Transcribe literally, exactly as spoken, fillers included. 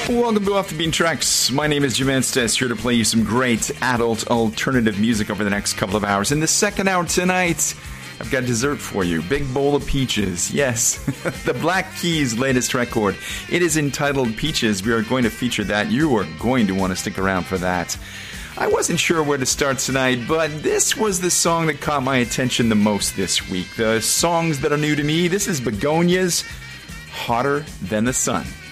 Welcome to Off the Bean Tracks. My name is Jim Anstess, here to play you some great adult alternative music over the next couple of hours. In the second hour tonight, I've got dessert for you. Big bowl of peaches. Yes, the Black Keys' latest record. It is entitled Peaches. We are going to feature that. You are going to want to stick around for that. I wasn't sure where to start tonight, but this was the song that caught my attention the most this week. The songs that are new to me, this is Begonias, Hotter Than the Sun.